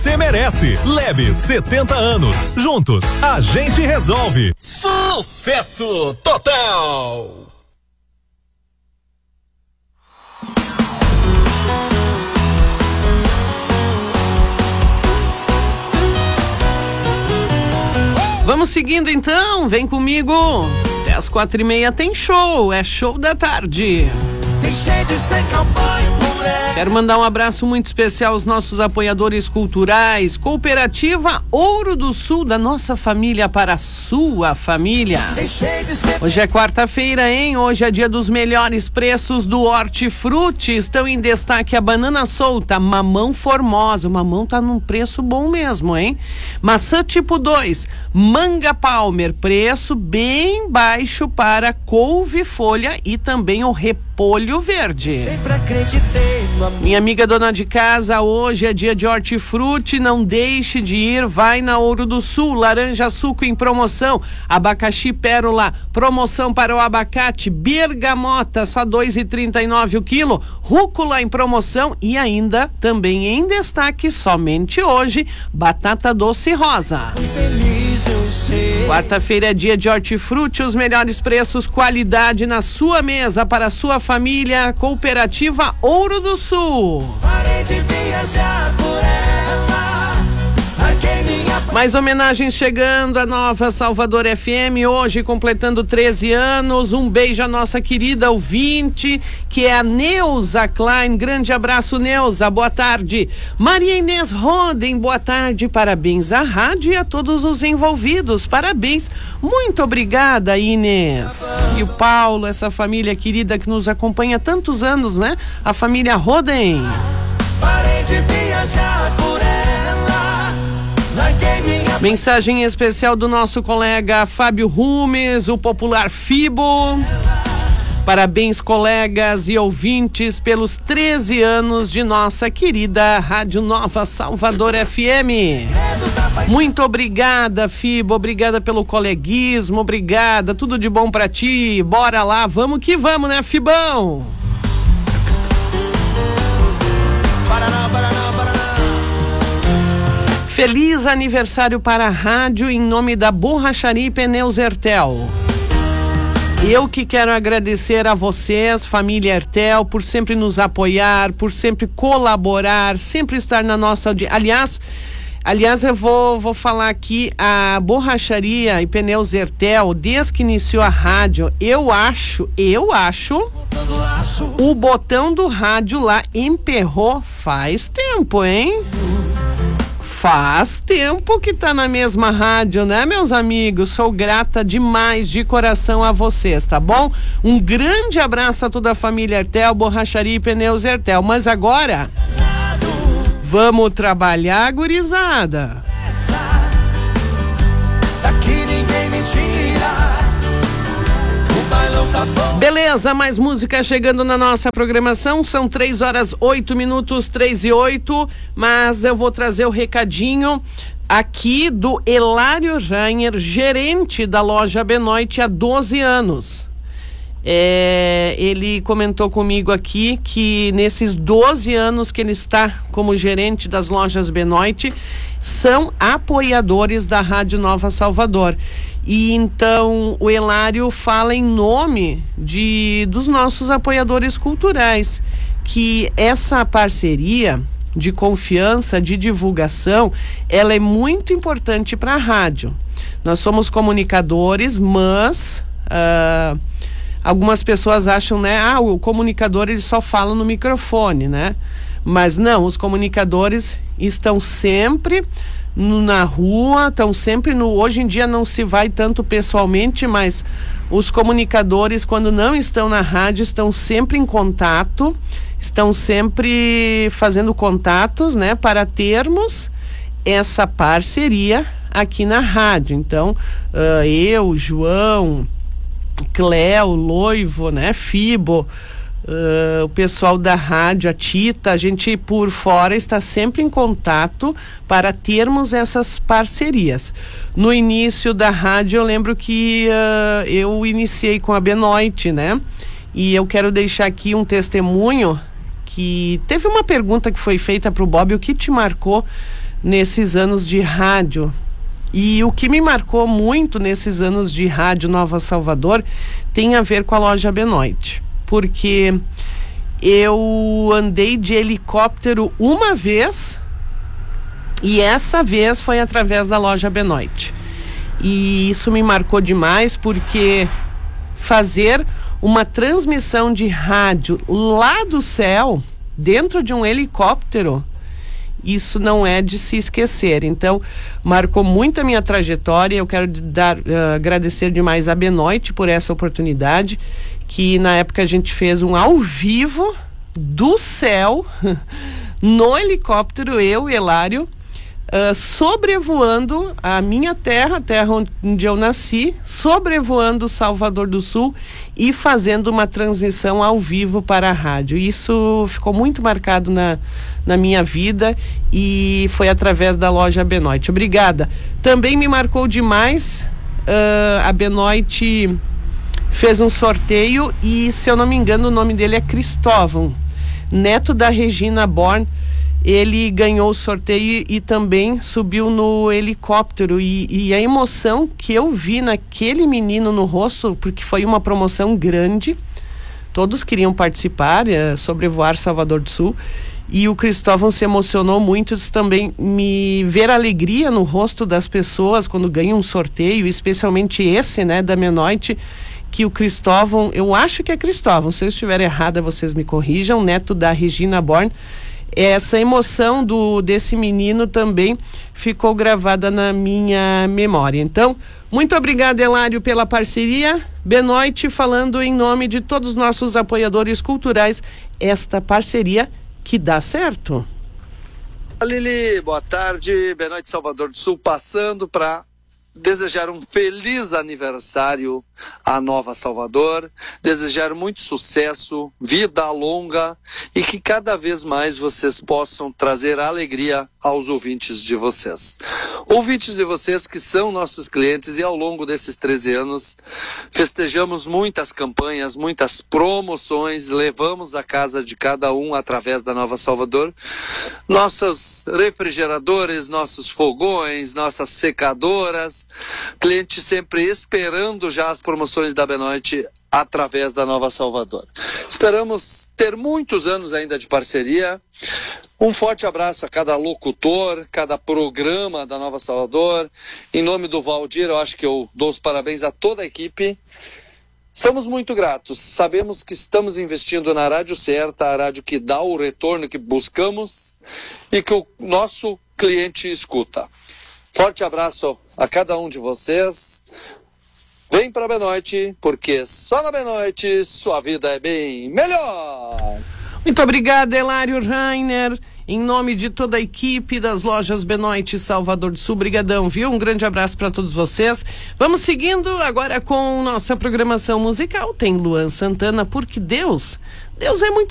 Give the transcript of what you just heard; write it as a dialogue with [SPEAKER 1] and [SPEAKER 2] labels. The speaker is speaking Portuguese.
[SPEAKER 1] você merece. Lebes, 70 anos. Juntos, a gente resolve.
[SPEAKER 2] Sucesso total!
[SPEAKER 3] Vamos seguindo então, vem comigo. Até as 4:30 tem show, é show da tarde.
[SPEAKER 4] Deixei de ser cowboy por ela.
[SPEAKER 3] Quero mandar um abraço muito especial aos nossos apoiadores culturais. Cooperativa Ouro do Sul, da nossa família para a sua família.
[SPEAKER 4] Deixei de ser.
[SPEAKER 3] Hoje é quarta-feira, hein? Hoje é dia dos melhores preços do Hortifruti. Estão em destaque a banana solta, mamão formosa. O mamão tá num preço bom mesmo, hein? Maçã tipo 2, manga palmer, preço bem baixo para couve-folha e também o repolho verde.
[SPEAKER 4] Sempre acreditei no amor.
[SPEAKER 3] Minha amiga dona de casa, hoje é dia de hortifruti, não deixe de ir, vai na Ouro do Sul, laranja suco em promoção, abacaxi pérola, promoção para o abacate, bergamota, só R$2,39 o quilo, rúcula em promoção e ainda, também em destaque, somente hoje, batata doce rosa.
[SPEAKER 4] Fui feliz, eu sei.
[SPEAKER 3] Quarta-feira é dia de hortifruti, os melhores preços, qualidade na sua mesa para a sua família. Cooperativa Ouro do Sul.
[SPEAKER 4] Parei de viajar por ela. Larguei minha.
[SPEAKER 3] Mais homenagens chegando à Nova Salvador FM, hoje completando 13 anos. Um beijo à nossa querida ouvinte, que é a Neuza Klein. Grande abraço, Neuza, boa tarde. Maria Inês Roden, boa tarde. Parabéns à rádio e a todos os envolvidos. Parabéns. Muito obrigada, Inês. E o Paulo, essa família querida que nos acompanha há tantos anos, né? A família Roden.
[SPEAKER 4] Parei de viajar por ela. Larguei minha.
[SPEAKER 3] Mensagem especial do nosso colega Fábio Rumes, o popular Fibo. Parabéns, colegas e ouvintes, pelos 13 anos de nossa querida Rádio Nova Salvador FM. Muito obrigada, Fibo, obrigada pelo coleguismo, obrigada, tudo de bom pra ti. Bora lá, vamos que vamos, né, Fibão?
[SPEAKER 4] Paraná, Paraná, Paraná.
[SPEAKER 3] Feliz aniversário para a rádio em nome da Borracharia e Pneus Ertel. Eu que quero agradecer a vocês, família Ertel, por sempre nos apoiar, por sempre colaborar, sempre estar na nossa audiência. Aliás, eu vou falar aqui, a Borracharia e Pneus Ertel, desde que iniciou a rádio, eu acho, o botão do rádio lá emperrou faz tempo, hein? Faz tempo que tá na mesma rádio, né, meus amigos? Sou grata demais de coração a vocês, tá bom? Um grande abraço a toda a família Ertel, Borracharia e Pneus Ertel. Mas agora, vamos trabalhar, gurizada.
[SPEAKER 4] Daqui ninguém me tira. O bailão tá bom.
[SPEAKER 3] Beleza, mais música chegando na nossa programação. São 3:08, 3:08. Mas eu vou trazer o recadinho aqui do Hilário Rainer, gerente da loja Benoit há 12 anos. Ele comentou comigo aqui que nesses 12 anos que ele está como gerente das lojas Benoit, são apoiadores da Rádio Nova Salvador. E então o Hilário fala em nome dos nossos apoiadores culturais, que essa parceria de confiança, de divulgação, ela é muito importante para a rádio. Nós somos comunicadores, mas algumas pessoas acham, né? O comunicador ele só fala no microfone, né? Mas não, os comunicadores estão sempre na rua, estão sempre hoje em dia não se vai tanto pessoalmente, mas os comunicadores, quando não estão na rádio, estão sempre em contato, estão sempre fazendo contatos, né? Para termos essa parceria aqui na rádio. Então, eu, João, Cléo, Loivo, né, Fibo, o pessoal da rádio, a Tita, a gente por fora está sempre em contato para termos essas parcerias. No início da rádio eu lembro que eu iniciei com a Benoit, né, e eu quero deixar aqui um testemunho que teve uma pergunta que foi feita para o Bob, o que te marcou nesses anos de rádio. E o que me marcou muito nesses anos de rádio Nova Salvador tem a ver com a loja Benoit, porque eu andei de helicóptero uma vez, e essa vez foi através da loja Benoit. E isso me marcou demais, porque fazer uma transmissão de rádio lá do céu, dentro de um helicóptero, isso não é de se esquecer. Então, marcou muito a minha trajetória. Eu quero agradecer demais a Benoit por essa oportunidade, que na época a gente fez um ao vivo do céu, no helicóptero, eu e Hilário, sobrevoando a minha terra, a terra onde eu nasci, sobrevoando Salvador do Sul e fazendo uma transmissão ao vivo para a rádio. Isso ficou muito marcado na minha vida, e foi através da loja Benoit. Obrigada. Também me marcou demais, a Benoit fez um sorteio e, se eu não me engano, o nome dele é Cristóvão, neto da Regina Born. Ele ganhou o sorteio e também subiu no helicóptero, e a emoção que eu vi naquele menino no rosto, porque foi uma promoção grande, todos queriam participar, sobrevoar Salvador do Sul, e o Cristóvão se emocionou muito. Também me ver a alegria no rosto das pessoas quando ganham um sorteio, especialmente esse, né, da Benoit, que o Cristóvão, eu acho que é Cristóvão, se eu estiver errada vocês me corrijam, neto da Regina Born. Essa emoção desse menino também ficou gravada na minha memória. Então, muito obrigada, Hilário, pela parceria. Benoit, falando em nome de todos os nossos apoiadores culturais, esta parceria que dá certo.
[SPEAKER 5] Lili, boa tarde. Benoit Salvador do Sul, passando para desejar um feliz aniversário à Nova Salvador, desejar muito sucesso, vida longa, e que cada vez mais vocês possam trazer alegria aos ouvintes de vocês. Ouvintes de vocês que são nossos clientes, e ao longo desses 13 anos festejamos muitas campanhas, muitas promoções, levamos à casa de cada um, através da Nova Salvador, nossos refrigeradores, nossos fogões, nossas secadoras, cliente sempre esperando já as promoções da Benoit através da Nova Salvador. Esperamos ter muitos anos ainda de parceria. Um forte abraço a cada locutor, cada programa da Nova Salvador. Em nome do Valdir, eu acho que eu dou os parabéns a toda a equipe. Somos muito gratos, sabemos que estamos investindo na rádio certa, a rádio que dá o retorno que buscamos e que o nosso cliente escuta. Forte abraço a cada um de vocês. Vem pra Benoit, porque só na Benoit sua vida é bem melhor.
[SPEAKER 3] Muito obrigada, Hilário Rainer. Em nome de toda a equipe das lojas Benoit Salvador do Sul, brigadão, viu? Um grande abraço para todos vocês. Vamos seguindo agora com nossa programação musical. Tem Luan Santana, porque Deus é muito